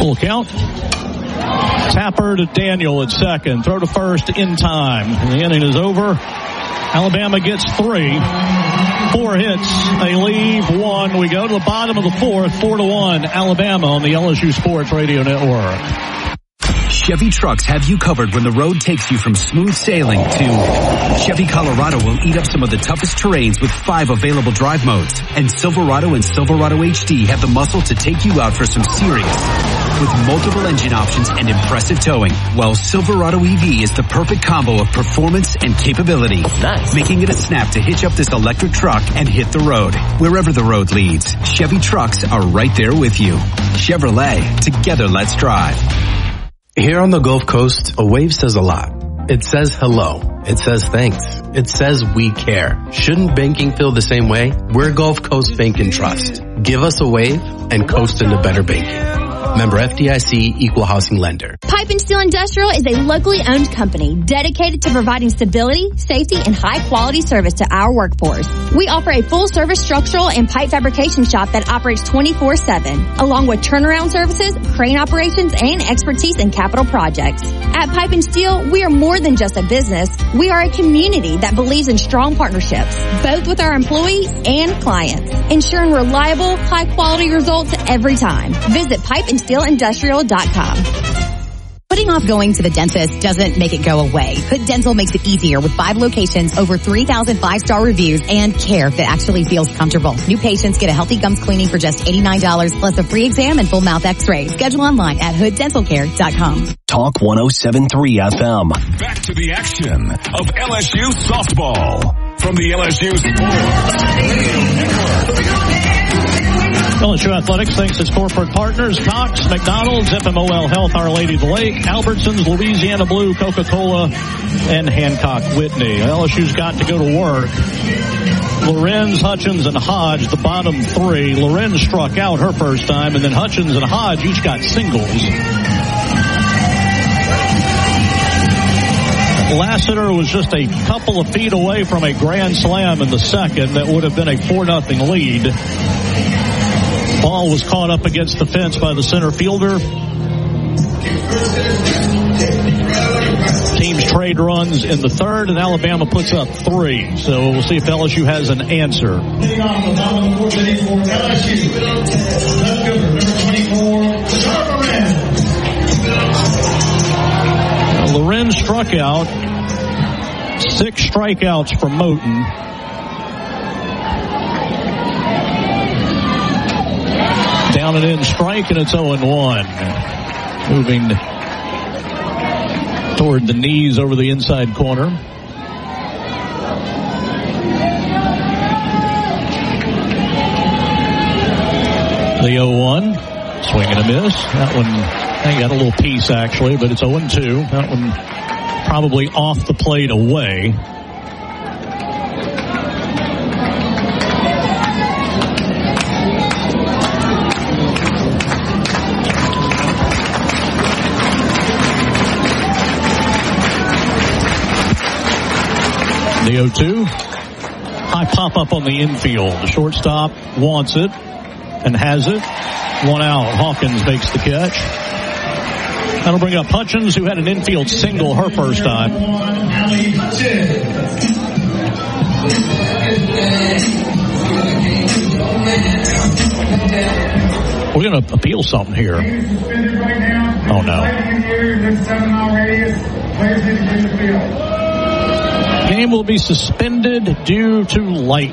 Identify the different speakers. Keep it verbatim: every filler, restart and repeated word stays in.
Speaker 1: Full count. Tapper to Daniel at second. Throw to first in time. The inning is over. Alabama gets three. Four hits. They leave one. We go to the bottom of the fourth. Four to one. Alabama on the L S U Sports Radio Network.
Speaker 2: Chevy trucks have you covered when the road takes you from smooth sailing to Chevy Colorado will eat up some of the toughest terrains with five available drive modes. And Silverado and Silverado H D have the muscle to take you out for some serious with multiple engine options and impressive towing. While Silverado E V is the perfect combo of performance and capability. Nice. Making it a snap to hitch up this electric truck and hit the road. Wherever the road leads, Chevy trucks are right there with you. Chevrolet, together let's drive.
Speaker 3: Here on the Gulf Coast, a wave says a lot. It says hello. It says thanks. It says we care. Shouldn't banking feel the same way? We're Gulf Coast Bank and Trust. Give us a wave and coast into better banking. Member F D I C, Equal Housing Lender.
Speaker 4: Pipe and Steel Industrial is a locally owned company dedicated to providing stability, safety, and high-quality service to our workforce. We offer a full-service structural and pipe fabrication shop that operates twenty-four seven, along with turnaround services, crane operations, and expertise in capital projects. At Pipe and Steel, we are more than just a business. We are a community that believes in strong partnerships, both with our employees and clients, ensuring reliable, high-quality results every time. Visit pipe and steel industrial dot com.
Speaker 5: Putting off going to the dentist doesn't make it go away. Hood Dental makes it easier with five locations, over three thousand five-star reviews, and care that actually feels comfortable. New patients get a healthy gums cleaning for just eighty-nine dollars plus a free exam and full mouth x-ray. Schedule online at hood dental care dot com.
Speaker 6: Talk one oh seven point three F M.
Speaker 7: Back to the action of L S U softball from the L S U Sports Radio Network.
Speaker 1: L S U Athletics thanks its corporate partners, Cox, McDonald's, F M O L Health, Our Lady of the Lake, Albertsons, Louisiana Blue, Coca-Cola, and Hancock Whitney. L S U's got to go to work. Lorenz, Hutchins, and Hodge, the bottom three. Lorenz struck out her first time, and then Hutchins and Hodge each got singles. Lassiter was just a couple of feet away from a grand slam in the second that would have been a four nothing lead. Ball was caught up against the fence by the center fielder. Teams trade runs in the third, and Alabama puts up three. So we'll see if L S U has an answer. Now, Lorenz struck out. Six strikeouts for Moten. Down and in strike, and it's oh and one. Moving toward the knees over the inside corner. The oh one. Swing and a miss. That one, I got a little piece actually, but it's oh and two. That one probably off the plate away. The oh two. High pop up on the infield. The shortstop wants it and has it. One out. Hawkins makes the catch. That'll bring up Hutchins, who had an infield single her first time. We're going to appeal something here. Oh, no. Game will be suspended due to light.